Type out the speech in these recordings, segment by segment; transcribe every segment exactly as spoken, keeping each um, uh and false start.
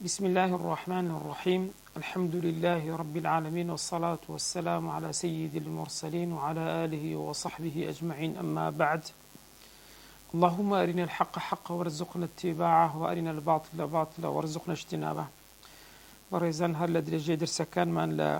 بسم الله الرحمن الرحيم. الحمد لله رب العالمين، والصلاة والسلام على سيد المرسلين وعلى آله وصحبه أجمعين، أما بعد. اللهم أرنا الحق حقا وارزقنا اتباعه، وأرنا الباطل باطلا وارزقنا اجتنابه. ورزان هر لدرجة درس كان من لا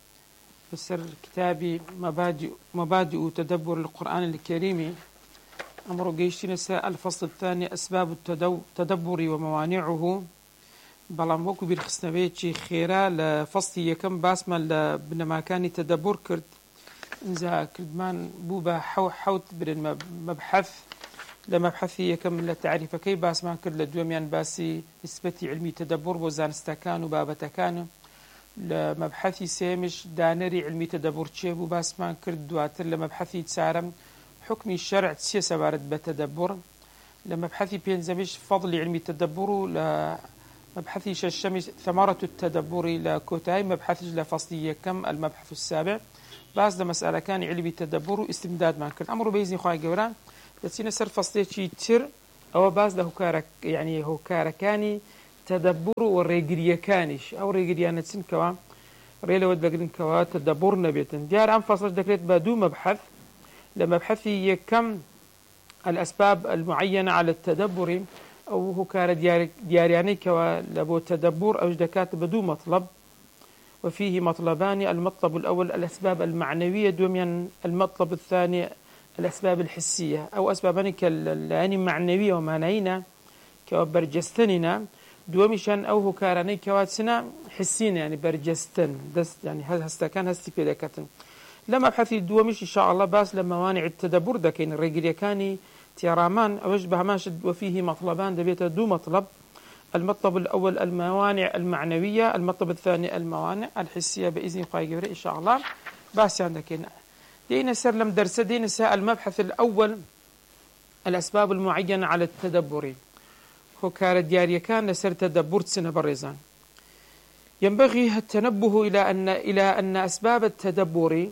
بسر كتابي مبادئ, مبادئ تدبر القرآن الكريم. أمر جيشنا الفصل الثاني أسباب التدبر وموانعه. بەڵام وەکو بیرخستنەوەیەکی خێرا لە فەسڵی یەکەم باسمان لە بنەماکانی تەدەبور کرد. ئینجا کردمان بوو بە حەوت برن مەبحەث. لە مەبحەثی یەکەم لە تعریفەکەی باسمان کرد، لە دووەمیان باسی نسبەتی علمی تەدەبور بۆ زانستەکان و بابەتەکان، لە مەبحەثی سێمیش دانەری علمی تەدەبور چێ بوو باسمان کرد. دواتر لە مەبحەثی چارەم حکمی شەرع چیە سەبارەت بە تەدەبور. لە مەبحەثی پێنجەمیش فەضلی علمی تەدەبور و لە مبحثي ششمي ثمرة التدبر لكوتاي مبحث لفصلية كم المبحث السابع. بعض مسألة كان علمي التدبر استمداد ما كان أمر بيزني خواهي جوران لسينا سر فصلية تر أو بعض له كارك يعني هو كاركاني تدبر والرجرية كانش أو رجرية نتسن كوا ريلا ود بقولن كوا تدبر نبيتن ديار أم فصل ذكرت بدو مبحث لمبحثي كم الأسباب المعينة على التدبر أو هو كار ديارياني كوا لبو تدبر أو جدكات بدو مطلب، وفيه مطلبان. المطلب الأول الأسباب المعنوية، دوميا المطلب الثاني الأسباب الحسية أو أسبابان كاللاني معنوية ومعنينا كوا برجستننا، دوميشان أو هو كاراني كوا سنا حسين يعني برجستن دس يعني هستا كان هستي في ذكتن. لما بحثي دوميش إن شاء الله باس لما موانع التدبر ده كين الرجل كاني تيرامان أوش بهماشد، وفيه مطلبان دبيت دو مطلب. المطلب الأول الموانع المعنوية، المطلب الثاني الموانع الحسية بإذن الله إن شاء الله. بس عندك هنا دينا سر لم درس دينا سأل المبحث الأول الأسباب المعينة على التدبر. هو كار دياريا كان سر تدبر سنة برزان. ينبغي التنبه إلى أن إلى أن أسباب التدبر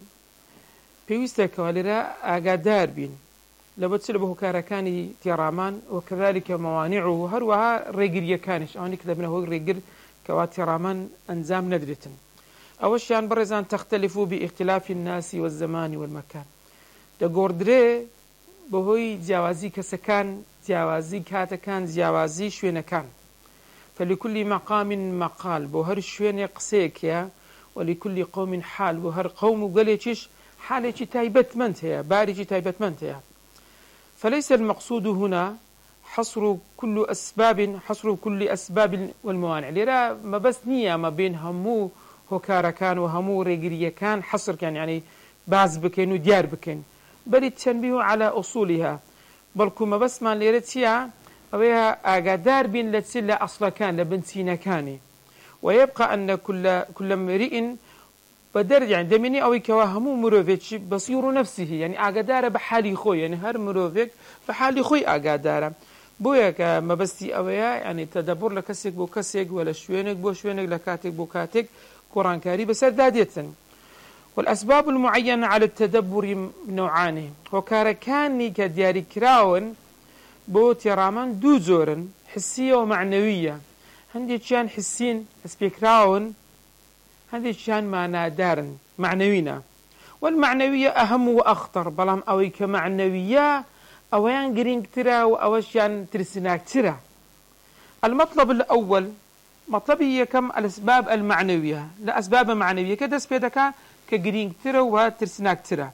بيستك ولرا أقدار بين لبتسلبه كاركاني تيرامان، وكذلك موانعه هروها رجل يكانش أو نكذا منه رجل كواتيرامان أنزام ندرة. أوشيان برزان تختلفوا باختلاف الناس والزمان والمكان. دقوردري بهوي جوازي كسكان جوازي كاتكان جوازي شوين كان، فلكل مقام مقال بوهر شوين يقسيك يا، ولكل قوم حال بوهر قوم وقاليتش حالي تايبت منتها باري تايبت منتها. فليس المقصود هنا حصر كل أسباب حصر كل أسباب والموانع، لرا ما بس نية ما بين همو هكارا كان وهمو رجلية كان حصر كان يعني باز بكين وديار بكين، بل التنبيه على أصولها. بل كما بس ما ليرتيا أويها أقدار بين لتسلا أصلا كان لبنسينا كاني، ويبقى أن كل كل امرئ بدرجة يعني دمني أو كواهمو مروفيتش بصير نفسه، يعني أقدار بحالي خوي، يعني هر مروفيك بحالي خوي أقدار بويا كما بستي أويا يعني تدبر لكسك بو كسك ولا شوينك بو شوينك لكاتك بو كاتك قرآن كاري بس دادية. والأسباب المعينة على التدبر نوعان، وكاركاني كدياري كراون بو تيرامان دو زورن حسية ومعنوية. عندي كان حسين اسبيكراون، هذه شان معنا دارن معنوينا، والمعنوية أهم وأخطر. بلام أوي كمعنوية أويان جرينك ترى وأوشان ترسناك ترى. المطلب الأول مطلبية كم الأسباب المعنوية، لا أسباب معنوية كده سبيدك كجرينك ترى وترسناك ترى.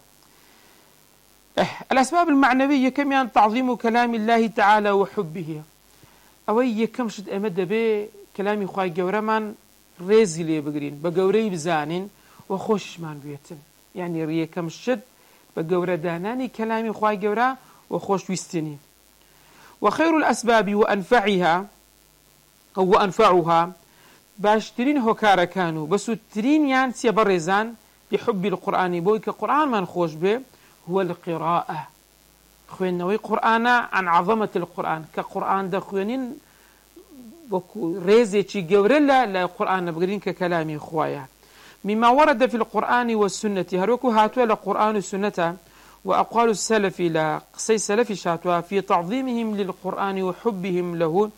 الأسباب المعنوية كم يعني تعظيم كلام الله تعالى وحبه. أوي كم شد أمد به كلامي خواي جورمان ريزي لي بقرين بقوري بزانين وخوش مان بيتن، يعني ريكم الشد بقورة داناني كلامي خواي قورا وخوش ويستني. وخير الأسباب وأنفعها أو أنفعها باشترين هكارا كانوا بس الترين يعني سيبرزان بحب القرآن بويك القرآن من خوش به هو القراءة. خوين نوي قرآن عن عظمة القرآن كقرآن دخوينين وكو ريزي تشي جورلا للقرآن بقرين ككلامي خوايا. مما ورد في القرآن والسنة هروكو هاتوا للقرآن والسنة وأقوال السلف لا قصي سلف شاتوا في تعظيمهم للقرآن وحبهم له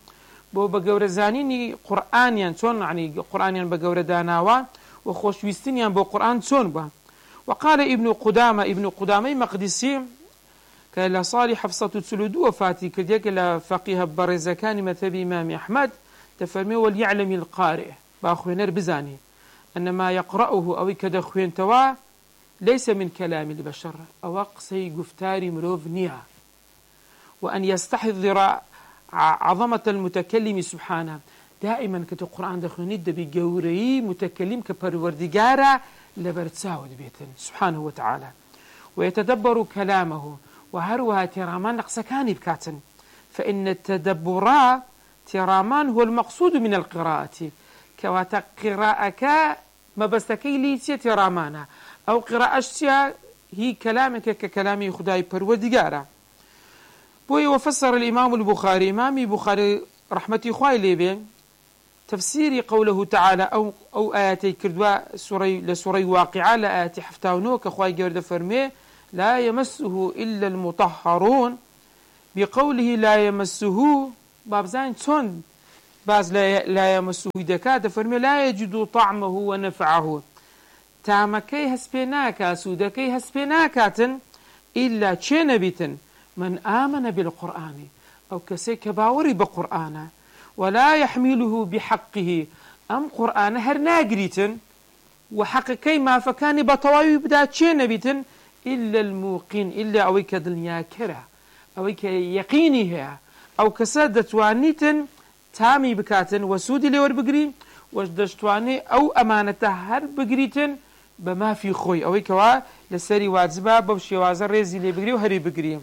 بۆ بە گەورەزانینی قورئانیان چۆن عنی قورئانیان بە گەورە داناوە و خۆشویستنیان بۆ قورئان چۆن بووە. وقال ابن قدامة ابن قدامة مقدسي كلا صالح حفصة تسلدو وفاتي كديك لا فقيه برزكان مذهب إمام أحمد تفرمي وليعلم القارئ باخوينر بزاني أن ما يقرأه أو كذا خوين توا ليس من كلام البشر أو قصي قفتاري مروف نيها، وأن يستحضر عظمة المتكلم سبحانه. دائما كتو القرآن دخوني دبي جوري متكلم كبروردقارة لبرتساود بيتن سبحانه وتعالى، ويتدبر كلامه وهروها ترامان نقصكاني بكاتن، فإن التدبر ترامان هو المقصود من القراءة، كواتا قراءك ما بستكي ليتي ترامانا أو قراءة هي كلامك ككلام خداي بروردقارة. بوي وفسر الإمام البخاري إمامي بخاري رحمتي خواه ليبي تفسير قوله تعالى أو أو آياتي كردوا سوري لسوري واقعة لآياتي حفتاونو كخواي جورد فرمي لا يمسه إلا المطهرون، بقوله لا يمسه باب زين تون باز لا, لا يمسه دكات فرمي لا يجد طعمه ونفعه تامكي هسبيناكا سودكي هسبيناكاتن إلا تشينبتن من آمن بالقرآن أو كسيك باوري بقرآن ولا يحمله بحقه أم قرآن هرناقريتن وحقكي ما فكاني بطواوي بدا تشينبتن إلا الموقين إلا أويك دنيا كرة أويك يقينها أو كسادة وانيتن تامي بكاتن وسودي لور بقري وجدشتواني أو أمانته هر بقريتن بما في خوي أويك وا لسري واجبا بوشي وازر ريزي لي بقري وهري بقري.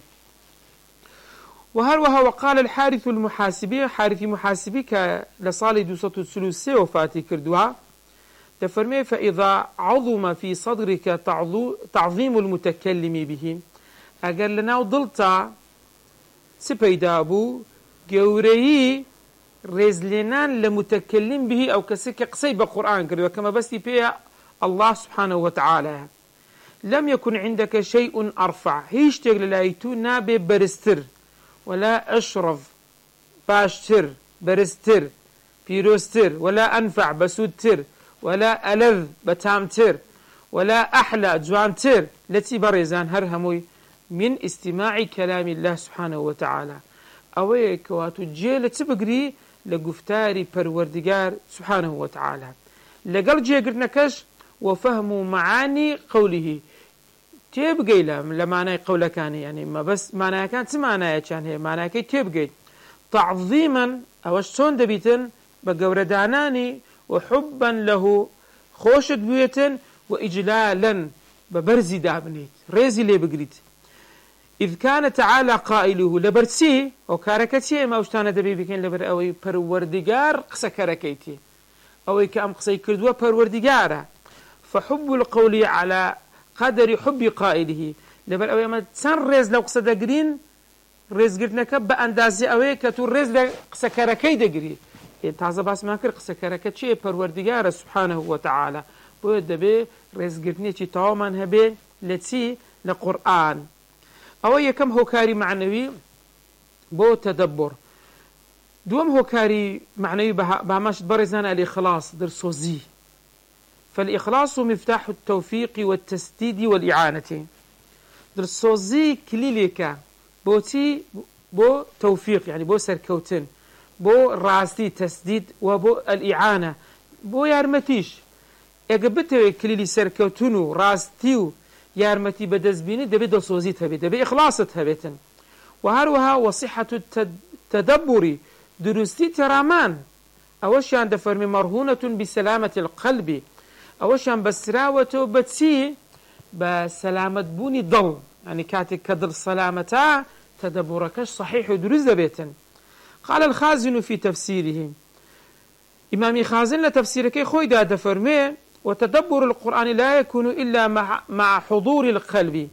وهروها وقال الحارث المحاسبي حارث محاسبي كلصالي دوسة الثلثي وفاتي كردوها تفرمي فإذا عظم في صدرك تعظيم المتكلم به أقل لنا وضلتا سبيدابو جوري رزلنان لمتكلم به أو كسك قصيب القرآن كردوها كما بس بيها الله سبحانه وتعالى لم يكن عندك شيء أرفع هيش تقل لايتو نابي برستر ولا أشرف باشتر برستر بيروستر ولا أنفع بسودتر ولا ألذ بتامتر ولا أحلى جوانتر التي برزان هرهموي من استماع كلام الله سبحانه وتعالى أويك واتجيل تبقري لقفتاري پروردگار سبحانه وتعالى لقل جيقرنكش وفهم معاني قوله تبقي لمعنى قوله كان يعني ما بس معنى كان تمعنى كان هي معنى كي تبقي تعظيما أو شلون دبيتن بقورداناني وحبا له خوشت بيتن وإجلالا ببرزي دابنيت ريزي لي بقريت إذ كان تعالى قائله لبرسي أو كاركتي ما وشتانا دبي بكين لبر أوي پروردگار قصة كاركيتي أوي كأم قصة كردوا پروردگارا فحب القول على قدر حب قائله لبر أوي ما تسان ريز لو قصة دقرين ريز قرتنك بأندازي أوي كتو ريز لقصة كاركي دقري تازه باس ما كر قصة كاركتي پروردگار سبحانه وتعالى بود دبي ريز قرتني چي تاومان هبي لتي لقرآن أو يكم هوكاري معنوي بو تدبر دوم هوكاري معنوي بهماش برزان الإخلاص درسوزي فالإخلاص مفتاح التوفيق والتسديد والإعانة درسوزي كليليكا بوتي بو توفيق يعني بو سركوتن بو راستي تسديد وبو الإعانة بو يارمتيش اقبتو كليلي سركوتنو راستيو يارمتي بدزبيني دبي دسوزيت هبي دبي إخلاصت هبيتن وهروها وصحة التدبر درستي ترامان أوشان دفرمي مرهونة بسلامة القلب أوشان بسراوة بتسي بسلامة بوني ضل يعني كاتك كدر سلامتا تدبركش صحيح درز دبيتن. قال الخازن في تفسيره إمامي خازن لتفسيرك خوي دا دفرمي وتدبر القرآن لا يكون إلا مع, مع حضور القلب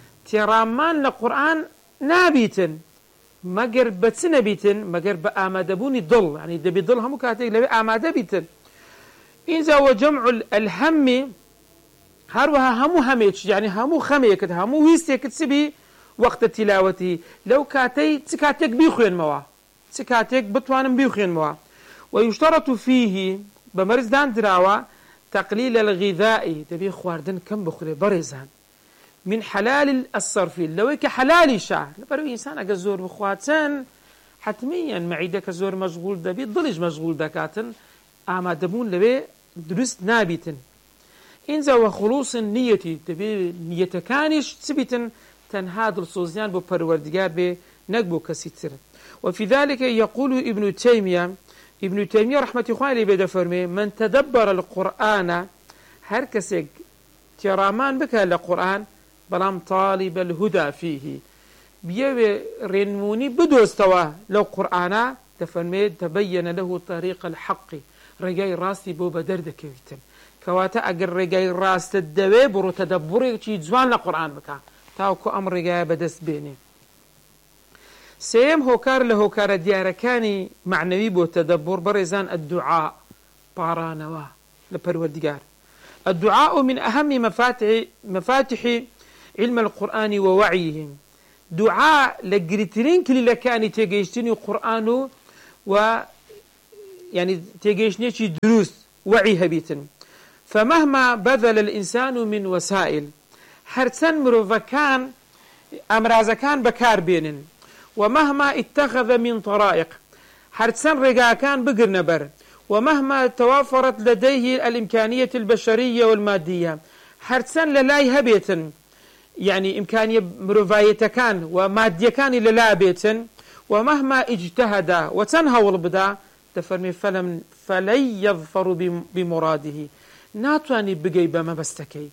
ترامان القرآن نابيتن مقر بتسن بيتن مقر بآماد بوني ضل يعني دبي ضل همو كاتك لبي آماد بيتن إذا وجمع الهم هروها همو هميش يعني همو خميك همو ويستيك تسبي وقت تلاوتي لو كاتي تكاتك بيخوين موا كاتيك بتوانم بيخين موا. ويشترط فيه بمرز دان دراوة تقليل الغذاء تبي خواردن كم بخوري برزان من حلال الصرفي لو كحلال شعر لبرو إنسان أجا زور بخواتن حتميا معيدك زور مشغول دبي ضلج مشغول دكاتن أما دبون لبي درست نابتن إنزا وخلوص النية تبي نية كانش تبتن تنهاد الصوزيان بپروردگار بي نقبو كسيتر. وفي ذلك يقول ابن تيمية ابن تيمية رحمة الله عليه بدا فرمي من تدبر القرآن هركسك ترامان بك القرآن بلام طالب الهدى فيه بيوي رنموني بدوستوا لو قرآن تفرمي تبين له طريق الحق رجاي راسي بو بدردك ويتن كواتا اگر رجاي راست الدوي برو تدبري چي جوان لقرآن بكا تاوكو امر رجاي بدست بيني. سيم هوكار لهوكار دياركاني معنوي بو تدبر برزان الدعاء بارانوا لپروردگار. الدعاء من أهم مفاتح مفاتح علم القرآن ووعيه. دعاء لقريترين كل لكاني تيجيشتني القرآن و يعني تيجيشني شي دروس وعي هبيتن. فمهما بذل الإنسان من وسائل هرسن مروفكان أمرازكان بكار بينن ومهما اتخذ من طرائق هرسن رقاكان بقر نبر ومهما توافرت لديه الإمكانية البشرية والمادية هرسن للاي هبيتن يعني إمكانية مروفايتكان وماديكان للا بيتن ومهما اجتهد وتنهى البدا تفرمي فلم فلن يظفر بمراده ناتواني بقي بما بستكي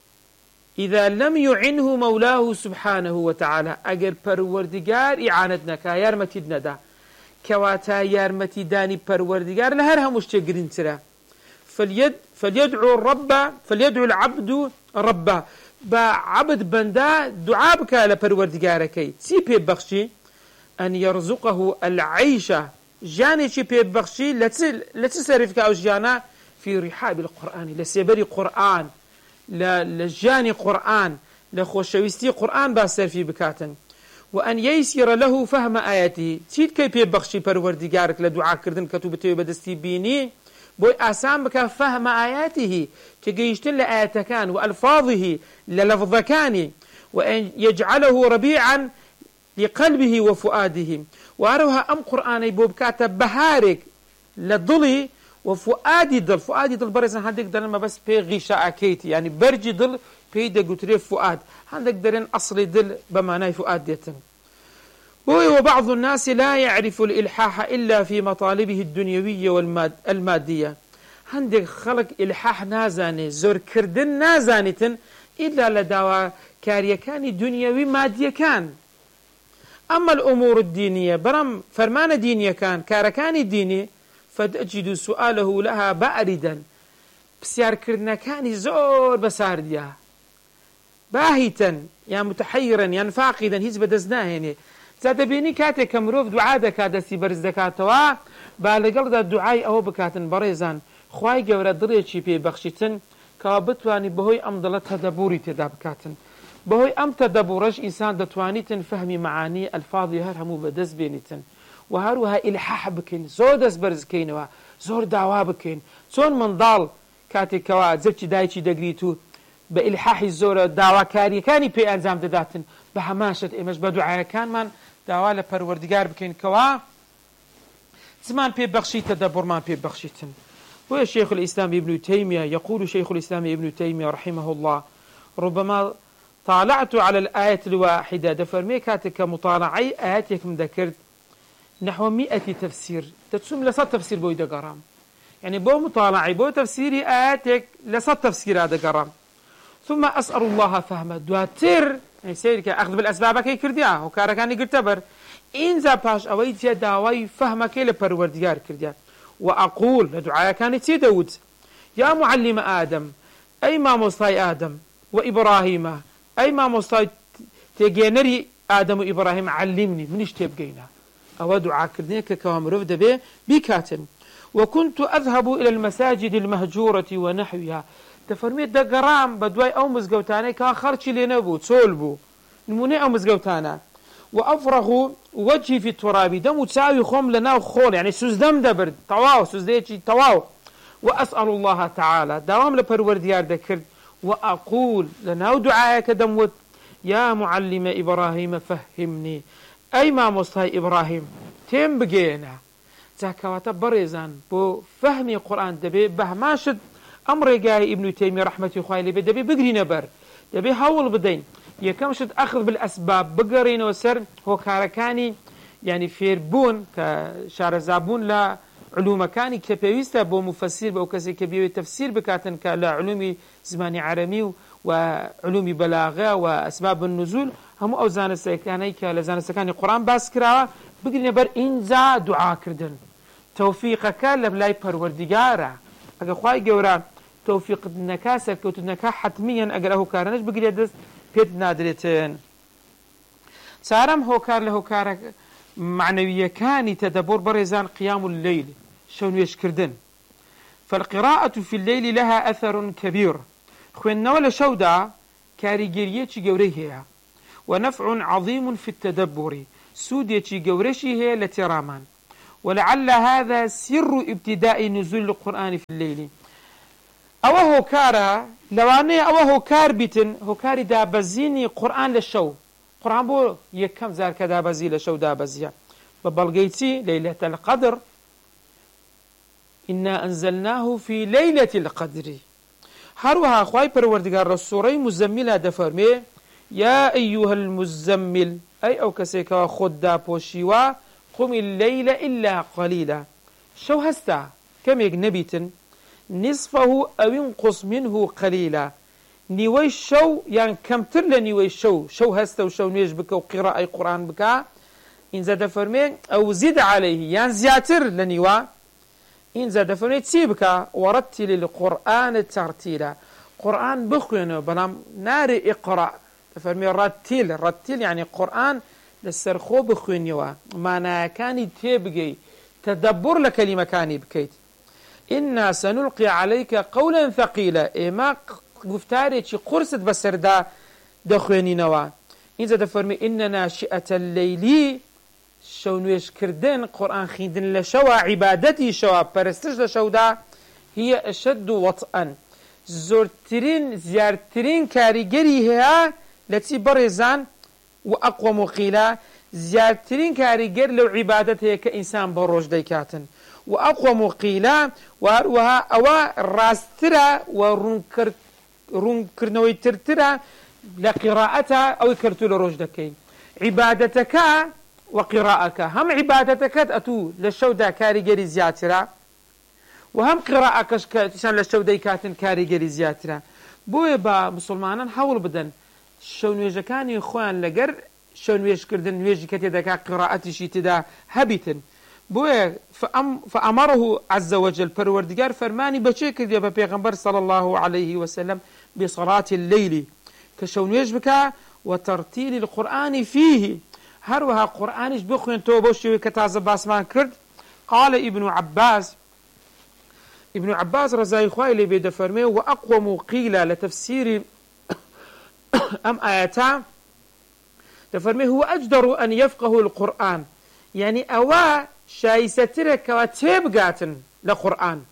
إذا لم يعنه مولاه سبحانه وتعالى أجر پروردگار إعانتنك يارمتي دندا كواتا يارمتي داني پروردگار لهرها مشتقرين ترى فليد فليدعو الرب فليدعو العبد ربه بعبد بندا دعاء بك لپروردگاركي تي بي بخشي أن يرزقه العيش جاني شي بي بخشي لتسرفك أو جانا في رحاب القرآن لسيبري قرآن لجاني قرآن لخوشويستي قرآن باسر في بكاتن وأن ييسر له فهم آياته تيد كي بي بخشي پروردگارك لدعاء كردن كتوبتي بدستي بيني بوي آسان بك فهم آياته تقيشتن لآياتكان وألفاظه للفظكان وأن يجعله ربيعا لقلبه وفؤاده وأروها أم قرآني بوبكات بهارك لضلي وفؤادي ضل فؤادي ضل برزن هندك درن ما بس بي غيشاء كيتي يعني برجي ضل بيدا قتري فؤاد هندك درن أصلي ضل بمعنى فؤاد ديتن بوي. وبعض الناس لا يعرف الإلحاح إلا في مطالبه الدنيوية والمادية هندك خلق إلحاح نازاني زور كردن نازانيتن إلا لداوا كاريكاني دنيوي مادية كان. أما الأمور الدينية برم فرمان دينية كان كاركاني ديني فتجد سؤاله لها باردا بسيار كردنا كان زور بسارديا باهتا يا متحيرا يا فاقدا هيز بدزناه يعني زاد بيني كاتي كمروف دعاء دكادسي برز دكاتوا بالقلد الدعاء أو بكاتن بريزان خواي جورا دريتشي بي بخشتن كابتواني بهوي أمضلة تدبوري تدابكاتن بهوي أم تدبورش إنسان دتوانيتن فهمي معاني الفاظي هرهمو بدز بينيتن وهروها إلحاح بكين زور دس برز كينوا زور دعوا بكين سون من ضال كاتي كوا زبتي دايتشي دقريتو بإلحاح الزور دعوا كاري كاني بي أنزام دداتن بهماشة إمش بدعاء كان من دعوا لپروردگار بكين كوا زمان بي بخشي تدبر ما بي بخشيتن. ويا شيخ الإسلام ابن تيمية يقول شيخ الإسلام ابن تيمية رحمه الله ربما طالعت على الآية الواحدة دفرمي كاتك مطالعي آياتك مذكرت نحو مئة تفسير تتسم لصد تفسير بوي دقرام يعني بو مطالعي بو تفسيري آياتك لصد تفسير هذا قرام ثم أسأل الله فهمه دواتر يعني سيرك أخذ بالأسباب كي كرديا وكاركاني قرتبر إنزا باش أويت يا داوي فهمك لپروردگار كرديا وأقول لدعاء كانت سي داود يا معلم آدم أي ما مصطاي آدم وإبراهيم أي ما مصطاي تيجينري آدم وإبراهيم علمني منش تبقينا أو دعاء كرديك كوامرف دبي بكاتن. وكنت أذهب إلى المساجد المهجورة ونحوها تفرميت دقرام بدواي أو مزقوتاني كان خرشي لنبو تسولبو نموني أو مزقوتانا وأفرغ وجهي في التراب دم تساوي خم لنا خول يعني سوزدم دبرد تواو سوزديتي تواو وأسأل الله تعالى دوام لبرورديار ذكرت وأقول لنا دعاءك دموت يا معلم إبراهيم فهمني أي ما مصطفى إبراهيم تيم بقينا زكوات بريزان بو فهمي قرآن دبي بهماشد أمر جاي ابن تيمية رحمة الله دبي بقري نبر دبي حول بدين يكمشد أخذ بالأسباب بقرين وسر هو كاركاني يعني فيربون كشارزابون لا علوم كاني كبيوستا بو مفسر بو كسي كبيوي تفسير بكاتن كلا علومي زماني عرمي وعلوم بلاغة وأسباب النزول هم أوزان السكاني كالزان السكاني قرآن باس كراوة بقري نبر إنزا دعا كردن توفيقك لبلاي پروردگارا اگه خواهی گورا توفيق النكا سركوت النكا حتميا اگر هوكارنش بقري دست بيد نادرتين سارم هوكار لهوكار معنوية كان تدبر برزان قيام الليل شون يشكردن فالقراءة في الليل لها أثر كبير خوينا ولا شودا كاريجيريتش جوريهها ونفع عظيم في التدبر سوديتش جورشي هي لترامان ولعل هذا سر ابتداء نزول القرآن في الليل أو هو كارا لواني أو هو كار بيتن هو كاري دابزيني قرآن للشو قرآن بو يكم زار كدابزي لشو دابزيا ببلغيتي ليلة القدر إنا أنزلناه في ليلة القدر هروها خواي پروردگار السورة مزملة دفرمي يا أيها المزمل أي أو كسيكا خد دا بوشيوا قم الليل إلا قليلا شو هستا كم يجنبيتن نصفه أو ينقص منه قليلا نيوي شو يعني كم تر نيوي شو شو هستا وشو نيج بك وقراءة القرآن بك إن زاد فرمي أو زد عليه يعني زياتر لنيوا إن زاد فرمي تسيبك ورتل القرآن ترتيلا قرآن بخينه بلام ناري اقرأ فرمي رتل رتل يعني قرآن للسرخو بخوينيوا معناها كاني تبقي تدبر لكلمة كاني بكيت إنا سنلقي عليك قولا ثقيلا إما قفتاري شي قرصت بسردا دخويني نوا إنزا دفرمي إن ناشئة الليلي شونويش كردن قرآن خيدن لشوا عبادتي شوا برستش لشودا هي أشد وطئا زورترين زيارترين كاريجري هي التي برزان وأقوى مقيلة زيادترين كاريجر لو عبادته كإنسان بروج ديكاتن وأقوى مقيلة وها أوا راسترا ورنكر رنكرنوي ترترا لقراءتها أو كرتو لروج دكي عبادتك وقراءتك هم عبادتك أتو للشودة كاريجر زياترا وهم قراءتك كإنسان للشودة كاتن كاريجر زياترا بوي با مسلمانا حول بدن شونوێژەکانی خۆیان لەگەر شونوێژکردن نوێژی کە تێدەکا قراءەتیشی تێدا هەبیتن بۆیە فأمره عز وجل پەروەردگار فەرمانی بەچێ کردیە بە پێغەمبەر صلى الله عليه وسلم بصلاة الليل کە شونوێژ بکە وترتيل القرآن فيه هەروەها قورئانیش بخوێنتەوە بۆ شێوەیە کە تازە باسمان کرد قال ابن عباس ابن عباس رضای خوای لێ بێ دەفەرمێ وأقوم قيل لتفسير أم آياتا تفرمي هو أجدر أن يفقه القرآن يعني أوا شايسترك وتبقاتن لقرآن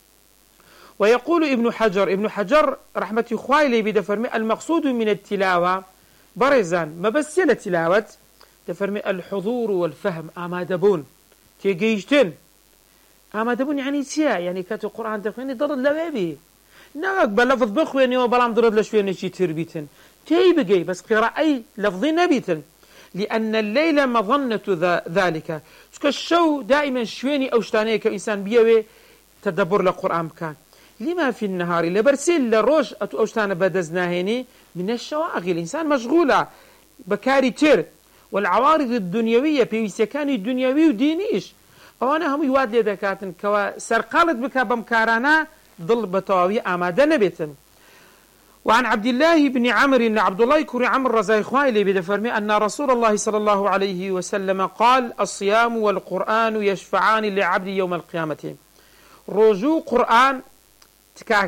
ويقول ابن حجر ابن حجر رحمة خوالي بدفرمي المقصود من التلاوة برزان ما بس يلا تلاوة تفرمي الحضور والفهم آمادبون تيجيشتن آمادبون يعني تيا يعني كاتو القرآن تفهمني ضرد لبابي ناك بلفظ بخويني وبلام ضرد لشويني شي تربيتن تيبقي بس قراءة لفظي نبيتن لأن الليل مظنة ذلك الشو دائما شويني أو شتاني كإنسان بيوي تدبر للقرآن كان لما في النهار لبرسيل لروج أو شتان بدزناهيني من الشواغل الإنسان مشغولة بكاري تر والعوارض الدنيوية بيوسيكاني الدنيوي ودينيش أوانا هم يواد لذكاتن كوا سرقالت بكا بمكارانا ضل بطاوي آماده نبيتن وعن عبد الله بن عمرو بن عبد الله كوري عمر رضي الله عنه بدفرمي أن رسول الله صلى الله عليه وسلم قال الصيام والقرآن يشفعان لعبد يوم القيامة رجو قرآن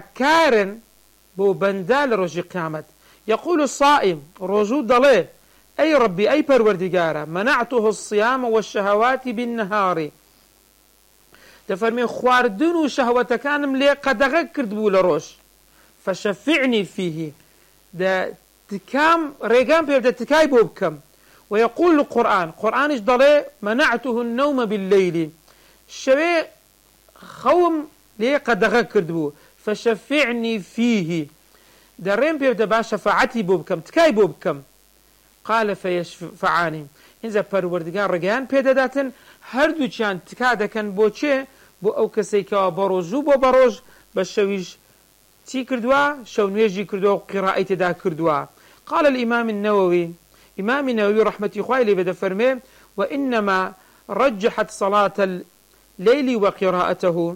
تكاكارن بو بندال رجو قيامت يقول الصائم رجو ضلي أي ربي أي پروردگارە منعته الصيام والشهوات بالنهار دەفەرمێ خواردن و شەهوەتەکانم لێ قەدەغە کردبوو لە ڕۆژ فشفعني فيه دا تكام ريقام بيبدا تكاي بوبكم ويقول القرآن قرآن إيش ضلي منعته النوم بالليل شوي خوم ليه قد غكردبو فشفعني فيه درين بيبدا با شفاعتي بوبكم تكاي بوبكم قال فيشفعاني إنزا پروردگار رقيان بيدا داتن هردو چان تكادا كان بوچه بو او كسي كوا بروجو بو بروج بشويش تي كردوا شو نيجي كردوا قراءة دا كردوا قال الإمام النووي إمام النووي رحمة إخوائي بدا فرمي وإنما رجحت صلاة الليل وقراءته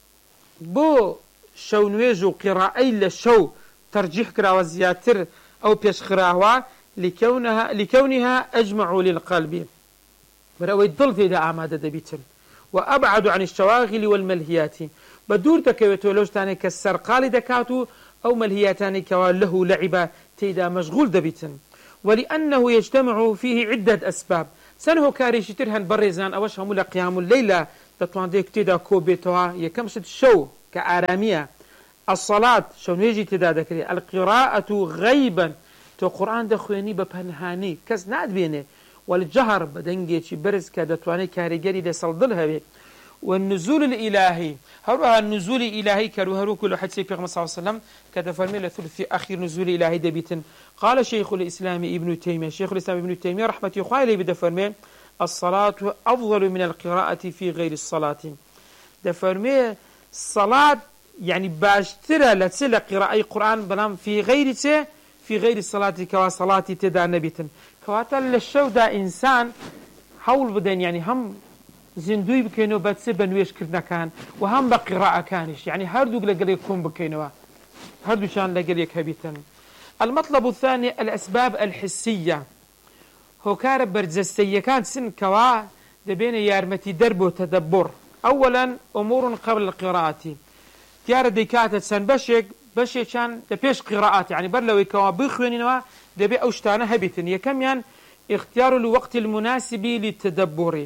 بو شو نيجو قراءة لشو ترجيح كراوة زياتر أو بيش خراوة لكونها, لكونها أجمع للقلب وروي الضل في دا أعماد دبيتن وأبعد عن الشواغل والملهيات بدور دكويتو لوجتاني كالسرقال دكاتو أو ملهياتاني كوا له لعبة تيدا مشغول دبيتن ولأنه يجتمع فيه عدة أسباب سنه كاريش ترهن بريزان أوش هم قيام الليلة تطوان ديك تيدا كوبيتوها يكمشت شو كآرامية الصلاة شو نيجي تيدا دكري القراءة غيبا تو قرآن دخويني ببنهاني كز ناد بيني والجهر بدنجي برز كدتواني كاريجري لسلدلها بي والنزول الإلهي هروها النزول الإلهي كرو هرو كل حد سيبقى صلى الله عليه وسلم كذا فرمي لثلث أخير نزول الإلهي دبيتن قال شيخ الإسلام ابن تيمية شيخ الإسلام ابن تيمية رحمة الله عليه بدا فرمي الصلاة أفضل من القراءة في غير الصلاة دا فرمي الصلاة يعني باشترى لتسل قراءة القرآن بلام في غير في غير الصلاة كوا صلاة تدا نبيتن كواتا للشو دا إنسان حول بدن يعني هم زندوي بكينو باتسي بنويش كردنا كان وهم بقراءة كانش يعني هردو لقل يكون بكينو هردو شان لقل يكهبيتن المطلب الثاني الأسباب الحسية هو كارب برزستية كانت سن كوا دبين يارمتي درب وتدبر أولا أمور قبل القراءة تيار ديكاتة سن بشيك بشيك كان دبيش قراءات يعني برلوي كوا بخوينينوا دبي أوشتانا هبيتن يكم يعني اختيار الوقت المناسب للتدبر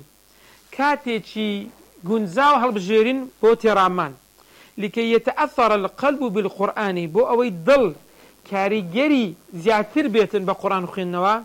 كاتيشي جنزاو هالبجيرين بو تيرامان لكي يتأثر القلب بالقرآن بو أو يضل كاريجري زياتر بيتن بقرآن خينوا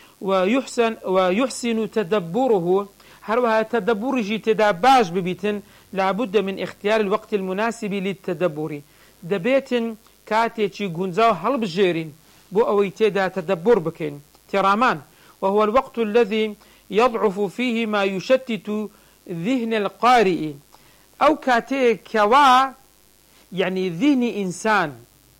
ويحسن ويحسن تدبره هروها تدبر جي تداباج ببيتن لابد من اختيار الوقت المناسب للتدبر دبيتن كاتيشي جنزاو هالبجيرين بو أو يتدا تدبر بكين تيرامان وهو الوقت الذي يضعف فيه ما يشتت ذهن القارئ أو كاتي كوا يعني ذهن إنسان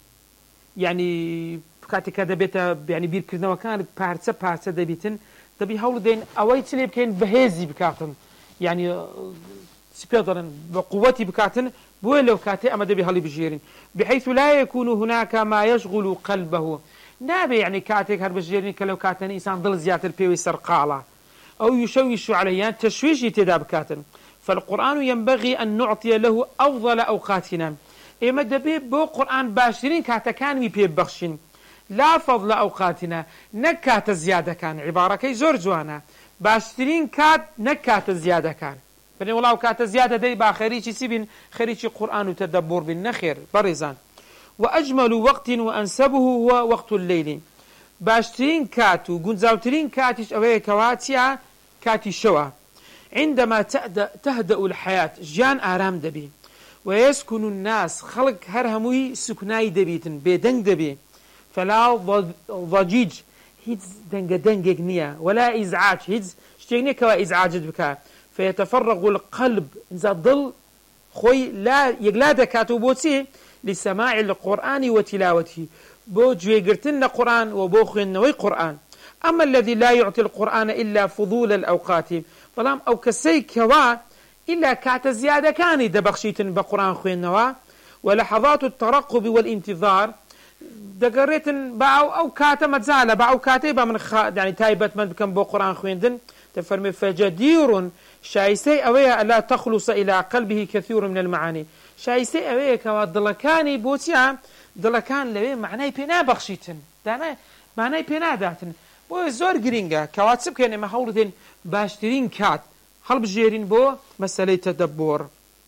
يعني كاتي كذا بيتا يعني بير كرنا وكان بارسة بارسة دبيتن دبي هول دين أوي تلي بكين بهزي بكاتن يعني سبيضرن بقوتي بكاتن بوين لو كاتي أما دبي هالي بجيرين بحيث لا يكون هناك ما يشغل قلبه نابي يعني كاتيك هربجيرين كلو كاتن إنسان ضل زيادة البيوي سرقالة أو يشوش عليه تشويش تدابكات فالقرآن ينبغي أن نعطي له أفضل أوقاتنا إما دبي بو قرآن باشرين كاتكان بيب بخشين لا فضل أوقاتنا نكات زيادة كان عبارة كي زور جوانا باشرين كات نكات زيادة كان بني والله كات زيادة دي با خريجي سيبين خريجي قرآن وتدبر بالنخير برزان وأجمل وقت وأنسبه هو وقت الليل باشترين كات وجنزاوترين كاتش أوي كواتيا كاتي شوا عندما تهدأ, تهدأ الحياة جان آرام دبي ويسكن الناس خلق هرهموي سكناي دبيتن بيدنگ دبي فلا ضجيج هيز دنگ دنگ نيا ولا إزعاج هيز شتيني كوا إزعاج بكا فيتفرغ القلب إذا ضل خوي لا يقلاد كاتو بوتي لسماع القرآن وتلاوته بو جويقرتن قرآن وبو خوينوي قرآن أما الذي لا يعطي القرآن إلا فضول الأوقات فلام أو كسي كوا إلا كات زيادة كاني دبخشيتن بقرآن خوينوا ولحظات الترقب والانتظار دقريتن باعو أو كاتا متزالة باعو كاتبا من خ... يعني تايبت من بكم بو قرآن خويندن تفرمي فجدير شايسي أويا لا تخلص إلى قلبه كثير من المعاني شايسي أويا كوا دلكاني بوتيا دلكان لوي معناي بينا بخشيتن دانا معناي بينا داتن بۆ زۆر گرینگە کەوا چ بکەین ئێمە هەوڵ بدەین باشترین کات هەڵبژێرین بۆ مەسەلەی تەدەبور.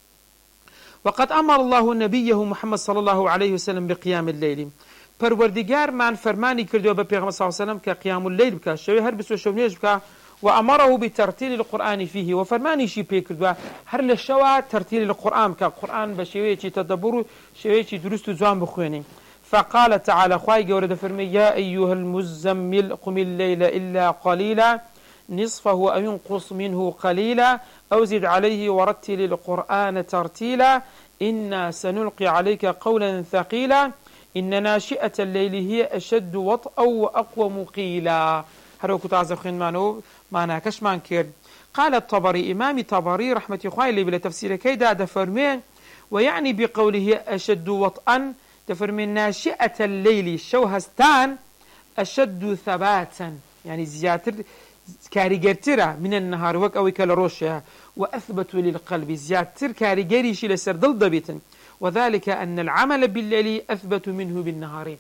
وقد أمر الله نبيه محمد صلى الله عليه وسلم بقيام الليل. پەروەردیگارمان فەرمانی کردووە بە پێغەمبەر صلی الله عليه وسلم کە قیام الليل بکە، شەوێ هەر بیست و شەو نوێژ بکە. وأمره بترتيل القرآن فيه، وفرمانيشي بيكردوا هر لشوا ترتيل القرآن كقرآن بشويتي تدبر شويتي درست زوان بخويني. فقال تعالى خواي جورد فرمي يا أيها المزمل قم الليل إلا قليلا نصفه أو ينقص منه قليلا أو زد عليه ورتل القرآن ترتيلا إنا سنلقي عليك قولا ثقيلا إن ناشئة الليل هي أشد وطئا وأقوم قيلا. هروكو تعزف خين مانو معناها كشمان كيرد. قال الطبري إمام طبري رحمة الله عليه بلا تفسير كيدا دفرمين ويعني بقوله أشد وطئا دفرمين ناشئة الليل شوهستان أشد ثباتا يعني زياتر كاريجرترا من النهار وك أو كالروشها وأثبت للقلب زياتر كاريجريش لسر ضلضبيتا وذلك أن العمل بالليل أثبت منه بالنهار.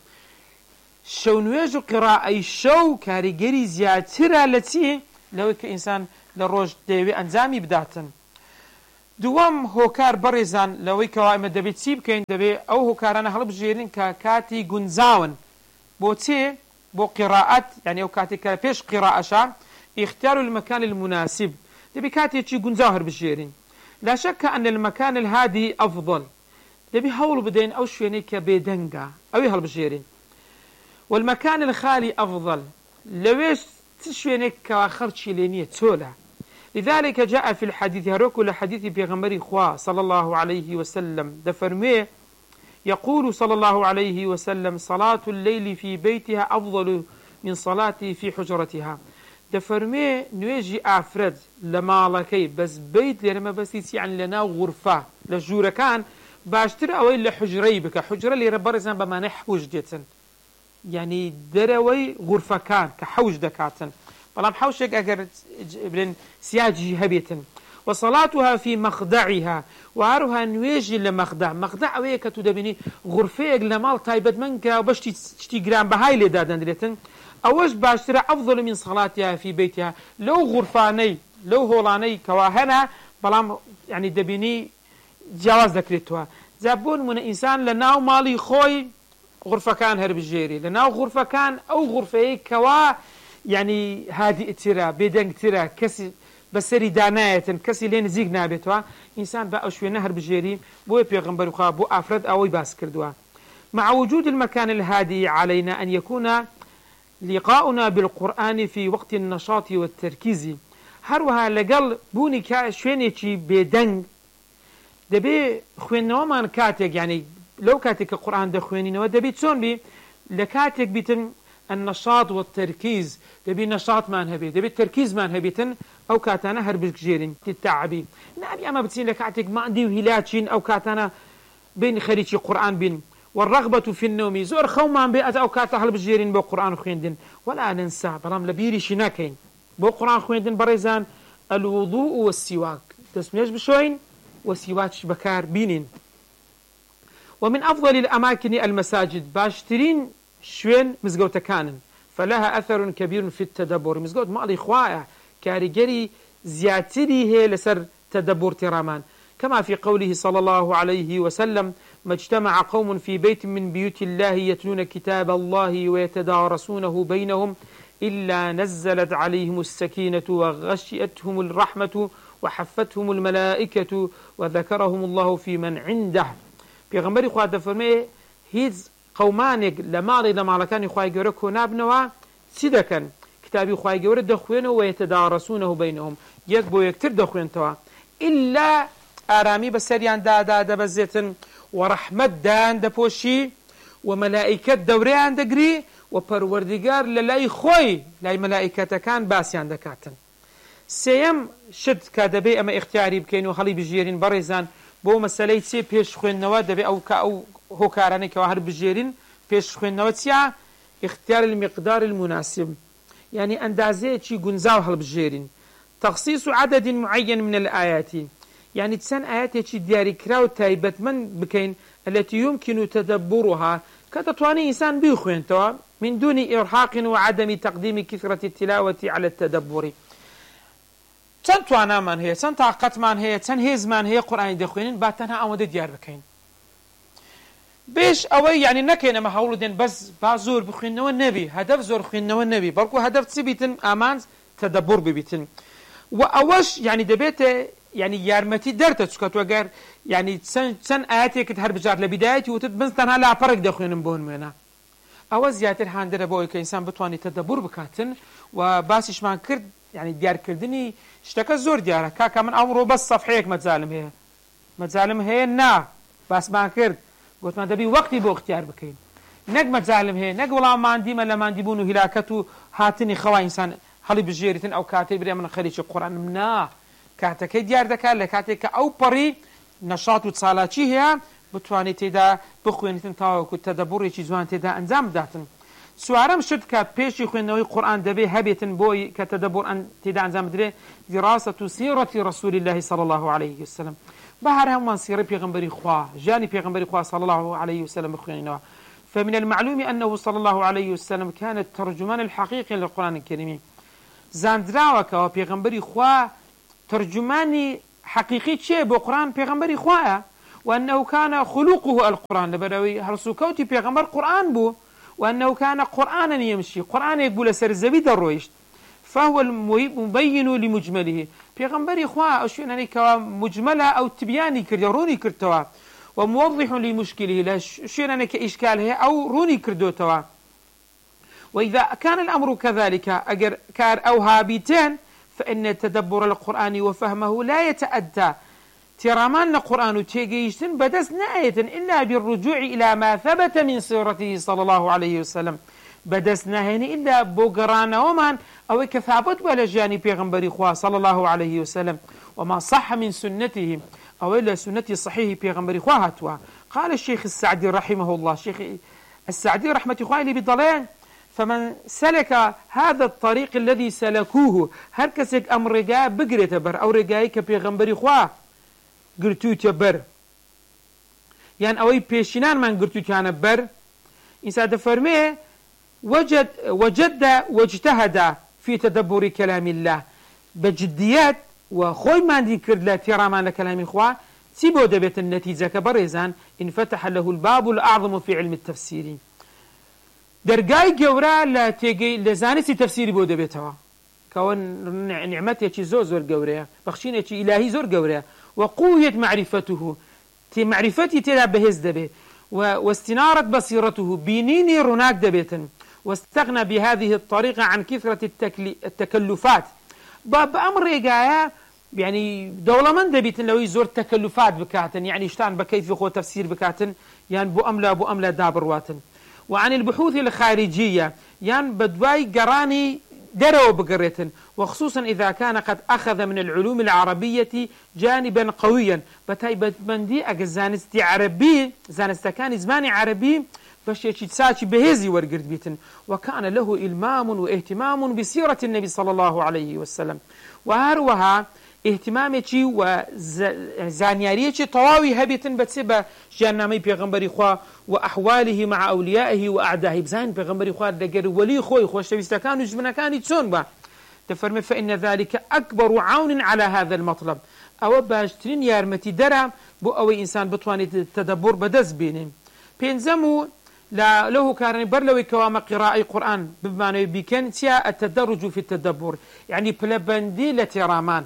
شو نواجه قراءة الشو كاريجري زياتر التي لو كإنسان لروج ديوي أنزامي بداتا. دوام هوكار برزان لو كوائم دبي تسيب كين دبي أو هوكارنا هلب جيرين ككاتي جنزاون بوتي بو قراءات يعني أو كاتي كبيش قراءة شا اختيار المكان المناسب دبي كاتي تشي جنزاهر بجيرين. لا شك أن المكان الهادي أفضل دبي هول بدين أو شويني كبيدنجا أو هلب جيرين. والمكان الخالي أفضل لويش تشوينك كاخرتشي لينية تولى. لذلك جاء في الحديث هروكو لحديث بيغمبري خوا صلى الله عليه وسلم دفرميه يقول صلى الله عليه وسلم صلاة الليل في بيتها أفضل من صلاتي في حجرتها. دفرميه نواجي أفرد لما لكي بس بيت لما بس يعني لنا غرفة لجورة كان باشتر أو إلا حجري بك حجرة اللي ربرزان بما نحوج جيتن يعني دروي غرفة كان كحوج دكاتن بلام حوشك أجر بلن سياجي هبيتن. وصلاتها في مخدعها وعرها نويجي لمخدع مخدع ويك تدبني غرفة لمال طيبت منك وبش تشتي جرام بهاي لدادن دريتن أوش باشترى أفضل من صلاتها في بيتها لو غرفاني لو هولاني كواهنا بلام يعني دبني جواز ذكرتها زبون من إنسان لناو مالي خوي غرفة كان هرب الجيري لناو غرفة كان أو غرفة كوا يعني هذه ترى بدنك ترى كسي بسري داناية كسي لين زيق نابتوا إنسان بقى شوي نهر بجيري بو بيغمبر وخا بو أفرد أو يباس كردوا. مع وجود المكان الهادي علينا أن يكون لقاؤنا بالقرآن في وقت النشاط والتركيز. هروها لقل بوني شوينيشي بدنك دبي خوينوا ما كاتك يعني لو كاتك القرآن دخوينين ودبي تسون بي لكاتك بيتن النشاط والتركيز دبي نشاط ما نهبي دبي التركيز ما نهبيتن أو كاتانا هربك جيرين تتعبي نبي أما بتسين لكاتك ما عندي وهلاتشين أو كاتانا بين خريجي قرآن بين والرغبة في النوم زور خوما بيئة أو كاتا هربك جيرين بقرآن خويندن ولا ننسى برام لبيري شناكين بقرآن خويندن بريزان الوضوء والسواك تسميش بشوين وسواك بكار بينين. ومن أفضل الأماكن المساجد باشترين شوين مزقوت كانن فلها أثر كبير في التدبر. مزقوت مالي خوايا كاريجري زياتري هي لسر تدبر ترامان كما في قوله صلى الله عليه وسلم ما اجتمع قوم في بيت من بيوت الله يتلون كتاب الله ويتدارسونه بينهم إلا نزلت عليهم السكينة وغشيتهم الرحمة وحفتهم الملائكة وذكرهم الله في من عنده. بيغمبري خوا دفرمي هيز قومانك لمالي لمالكاني خواهي قورك ونابنوا سيدكا كتابي خواهي قورك دخوينه ويتدارسونه بينهم يكبو يكتر دخوين توا إلا آرامي بسريان دا دا دا بزيتن ورحمة دان دا بوشي وملائكة دوريان دقري وپروردگار للاي خوي لاي ملائكة كان باسيان دكاتن. سيم شد كادبي أما اختياري بكين وخلي بجيرين بريزان بو مسألة تي بيش خوينوا دبي أو كا أو هوكاراني كواهر بجيرين بيش خوينوا تيا اختيار المقدار المناسب يعني أندازي تي جنزاو هل بجيرين تخصيص عدد معين من الآيات يعني تسن آيات تي دياري كراو تايبت من بكين التي يمكن تدبرها كتطواني إنسان بيخوين توا من دون إرهاق وعدم تقديم كثرة التلاوة على التدبر. چەند توانامان هەیە، چەند تااقەتمان هەیە، چەند هێزمان هەیە قورئانی دەخوێنین، با تەنها ئەوەندە دیار بکەین. بێش ئەوەی یعنی نەکەین ئەمە هەوڵ دێن بەس با زۆر بخوێنەوە نەبی، هەدەف زۆر خوێندنەوە نەبی، بەڵکو هەدەف چ بیتن؟ ئامان تەدەبور ببیتن. و ئەوەش یعنی دەبێتە یعنی یارمەتی دەرتە، چکە تۆ گەر یعنی چەند ئاەتێکت هەر بجار لە بیدایەتی وتت بنز تەنها لاپەڕێک دەخوێنم بۆ نمونە، ئەوە زیاتر هاندەرە بۆ ئەوەی کە ئینسان بتوانێت تەدەبور بکاتن. و باسیشمان کرد یعنی دیارکردنی شتەکە زۆر دیارە. کاکە من ئەمڕۆ بەس سەفحەیەک مەجالم هەیە مەجالم هەیە نا باسمان کرد، گوتمان دەبی وەقتی بۆ اختیار بکەین، نەک مەجالم هەیە، نەک وەڵام ماندیمە لە ماندیبوون و هیلاکەت و هاتنی خەوا ئینسان هەڵی بژێریتن ئەو کاتەی برێ من خەریکی قورئانم نا، کاتەکەی دیار دەکات لە کاتێک کە ئەو پەڕی نەشاط و چالاکی هەیە بتوانێت تێدا بخوێنیتن تاوەکو تەدەبوڕێکی جوان تێدا ئەنجام بداتن. سوارەم شت کە پێشی خوێندنەوەی قورئان دەبێ هەبێتن بۆی کە تەدەبوڕ تێدا ئەنجام بدرێ دیراسەت و سیرەتی ڕەسوولی الله صلی الله عليه وسلم. بەهەر هەمووان سیرەی پێغەمبەری خوا، ژیانی پێغەمبەری خوا صلی الله عليه وسلم بخوێنینەوە. فمن المعلوم أنه صلى الله عليه وسلم كان الترجمان الحقيقي للقرآن الكريم. زاندراوەکەوە پێغەمبەری خوا ترجمانی حقيقي چیە بۆ قورئان پێغەمبەری خوایە، وأنه كان خلقه القرآن لبروي هرسوكوتي بيغمبر قرآن بو، وأنه كان قرآنا يمشي قرآن يقول لسر الزبيد الرويشت، فهو المبين لمجمله بيغمبر إخوة أشياء كوا مجملة أو تبياني كردروني كرتوا، وموضح لمشكله لا شيء كإشكاله أو روني كردوتوا. وإذا كان الأمر كذلك أجر كار أو هابتين فإن تدبر القرآن وفهمه لا يتأدى ترامان القرآن تيجيشتن بدس نآية إلا بالرجوع إلى ما ثبت من سيرته صلى الله عليه وسلم، بدس نهني إلا بوغرانا ومن أو كثابت ولا جاني بيغمبري خواه صلى الله عليه وسلم، وما صح من سنته أو إلا سنة صحيح بيغمبري خواه. قال الشيخ السعدي رحمه الله، الشيخ السعدي رحمة الله اللي بضلين، فمن سلك هذا الطريق الذي سلكوه هركسك أمر رجاء بقرة بر أو رجايك بيغمبري خواه قرتوت بر، يعني أوي بيشنان من قرتوت يعني بر إنسان دفرميه وجد وجد واجتهد في تدبر كلام الله بجديات وخوي ما ذكر لا ترامان لكلام إخوة سيبو دبت النتيجة كبرزان انفتح له الباب الأعظم في علم التفسير. درجاي جورا لا تيجي لزانسي تفسيري بو دبتها كون نعمتي شي زور زور جورا بخشينة شي إلهي زور جورا، وقوية معرفته تي معرفتي تلا بهز دبي واستنارت بصيرته بينيني روناك دبيتن، واستغنى بهذه الطريقة عن كثرة التكلفات. باب أمر رجايا يعني دولة من دبيتن لو يزور تكلفات بكاتن، يعني اشتان بكيف يخو تفسير بكاتن يعني بو أملا بو أملا دابرواتن. وعن البحوث الخارجية يعني بدواي قراني دروا بقريتن، وخصوصا إذا كان قد أخذ من العلوم العربية جانبا قويا. بتاي بندي أجل زانستي عربي زانستكان زماني عربي باش يتساچي بهزي ورقرد بيتن، وكان له إلمام واهتمام بسيرة النبي صلى الله عليه وسلم، وهروها اهتمامتي وزانياريتي طواوي هبيتن بتسبة جانامي بيغمبري خوا وأحواله مع أوليائه وأعدائه. بزين بيغمبري خوا دقر ولي خوي خوش تبستكان وجبنكان يتسون با تفرمي، فإن ذلك أكبر عون على هذا المطلب. أو باشترين يارمتي درا بو أوي إنسان بطواني التدبر بدز بينهم بينزمو لا له كان برلوي كوام قراءة قرآن بمعنى بيكن تيا التدرج في التدبر يعني بلبندي لترامان.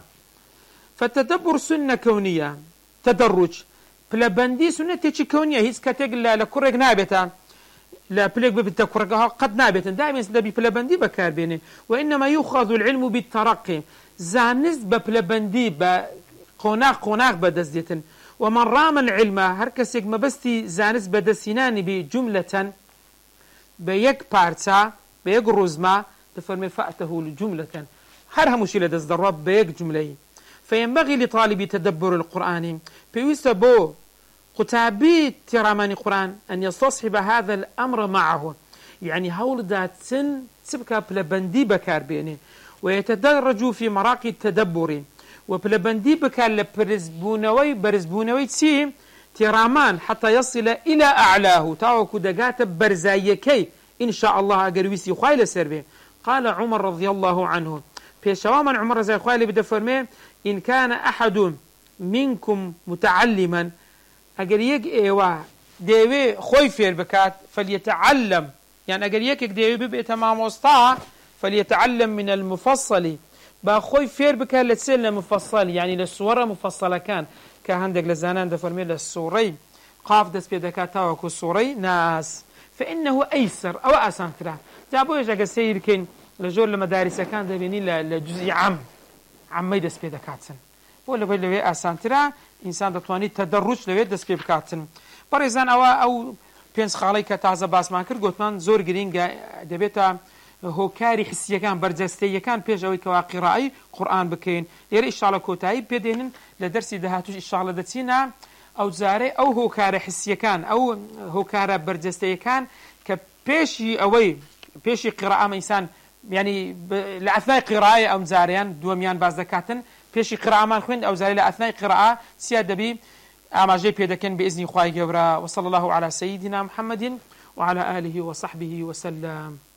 فالتدبر سنة كونية، تدرج بلبندي سنة تيجي كونية هيس كتقل لا لكرق نابتا لا بلق بتكرقها قد نابتا دائما سلبي بلبندي بكار بيني، وإنما يؤخذ العلم بالترقي زانز ببلبندي بقناق قناق بدزديتن. ومن رام العلم هركسك ما بستي زانس بدسيناني بجملة بيك بارتا بيك رزما تفرمي فأته لجملة هرها مشيلة دز الرب بيك جملة. فينبغي لطالب تدبر القرآن بيوسبو قتابي ترامان القرآن أن يستصحب هذا الأمر معه، يعني هول ذات سن سبكا بلبندي بكار بيني، ويتدرج في مراقي التدبر وبلبندي بكال لبرزبونوي برزبونوي تسي تێرامان حتى يصل إلى أعلاه تاوكو دقات برزايكي إن شاء الله أقر ويسي خوالة سربي. قال عمر رضي الله عنه بيشوا من عمر زي خوالي بدا فرمي إن كان أحد منكم متعلما أقر يك إيوا ديوي خوي فير بكات فليتعلم يعني أقر يك ديوي ببئ تمام وسطها فليتعلم من المفصل با خوي فير بكات لتسل مفصل يعني للصورة مفصلة كان كهندق لزانان دفرمي للصوري قاف دس بيدكات تاوكو الصوري ناس فإنه أيسر أو أسان ترى جابوا يجاك السير كين لجور المدارس كان دبيني لجزء عام عمي دس بيدكاتن ولا بقول له أسان ترى إنسان دتواني تدرج لوي دس بيدكاتن بريزان أو أو بينس خالي كتازة باس ما كر قلت من زور جرينجا دبيتا هو كاري حسية كان برجستية كان بيجاوي كوا قراءة قرآن بكين يري إن شاء الله كوتاي بدينن لدرسي دهاتوش إن شاء الله دتسينا أو زاري أو هو كاري حسية كان أو هو كاري برجستية كان كبيشي أوي بيشي قراءة إنسان يعني لأثناء قراءة أو زاريان دوميان باز دكاتن بيشي قراءة ما الخوين أو زاري لأثناء قراءة سيادة بي أما جي بيدكن بإذن خواهي جبرا. وصلى الله على سيدنا محمد وعلى آله وصحبه وسلم.